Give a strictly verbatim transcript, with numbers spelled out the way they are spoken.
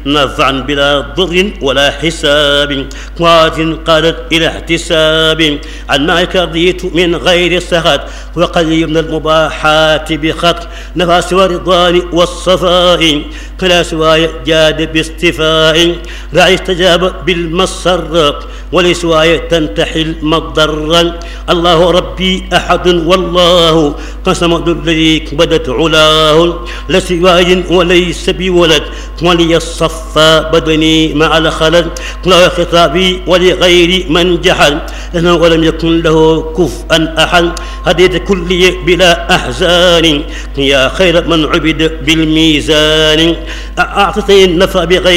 نفعا بلا ضر ولا حساب قوات قادت إلى احتساب عن معك رضيت من غير سخط وقليل من المباحات بخط نفع سوى الرضوان والصفاء فلا سواي جاد باستفاء رعي استجاب بالمسر ولسواي تنتحل مضرا الله ربي أحد والله قسم الذي بدت علاه لسواي وليس بولد ولي الصفا بدني مع الخلل لا خطابي ولغير من جحل إنه ولم يكن له كفءا أحد هديت كلي بلا أحزان يا خير من عبد بالميزان أعطتني النفع بغير